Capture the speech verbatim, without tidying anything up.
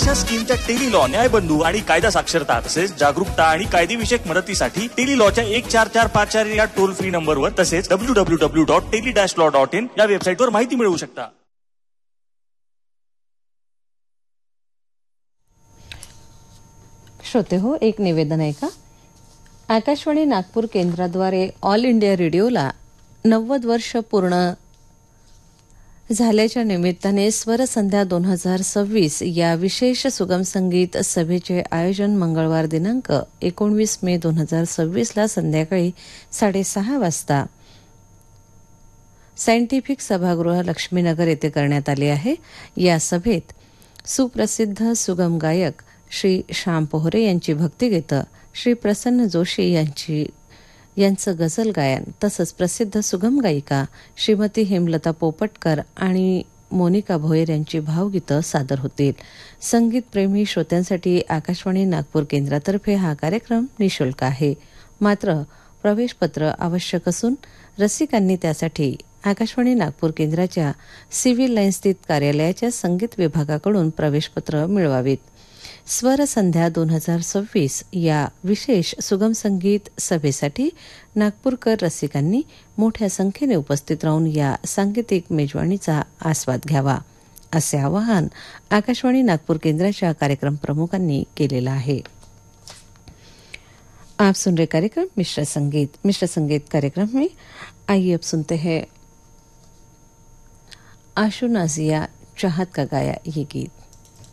अशा स्कीमच्या tele law, न्यायबंधू आणि कायदा साक्षरता तसेच जागरूकता आणि कायदेविषयक मदतीसाठी टेली लॉच्या एक चार चार पाच चार या टोल फ्री नंबरवर तसेच W W W dot tele dash law dot in या वेबसाईटवर माहिती मिळवू शकता. श्रोते हो, एक निवेदन आहे का. आकाशवाणी नागपूर केंद्राद्वारे ऑल इंडिया रेडिओला नव्वद वर्ष पूर्ण झाल्याच्या निमित्ताने स्वरसंध्या दोन हजार सव्वीस या विशेष सुगम संगीत सभेचे आयोजन मंगळवार दिनांक एकोणवीस मे दोन हजार सव्वीसला संध्याकाळी साडेसहा वाजता सायंटिफिक सभागृह लक्ष्मीनगर येथे करण्यात आले आहे. या सभेत सुप्रसिद्ध सुगम गायक श्री श्याम पोहरे यांची भक्तिगीतं, श्री प्रसन्न जोशी यांची यांचं गझल गायन तसंच प्रसिद्ध सुगम गायिका श्रीमती हेमलता पोपटकर आणि मोनिका भोयर यांची भावगीतं सादर होतील. संगीतप्रेमी श्रोत्यांसाठी आकाशवाणी नागपूर केंद्रातर्फे हा कार्यक्रम निःशुल्क आहे. मात्र प्रवेशपत्र आवश्यक असून रसिकांनी त्यासाठी आकाशवाणी नागपूर केंद्राच्या सिव्हिल लाईन स्थित कार्यालयाच्या संगीत विभागाकडून प्रवेशपत्र मिळवावीत. स्वरसंध्या दोन हजार सव्वीस या विशेष सुगम संगीत सभेसाठी नागपूरकर रसिकांनी मोठ्या संख्येने उपस्थित राहून या सांगीतिक मेजवानीचा आस्वाद घ्यावा, असे आवाहन आकाशवाणी नागपूर केंद्राच्या कार्यक्रम प्रमुखांनी केलेलं आहे. आप सुन रहे कार्यक्रम मिश्र संगीत. मिश्र संगीत कार्यक्रम में आइए अब सुनते हैं आशु नाजिया चाहत का गाया ये गीत.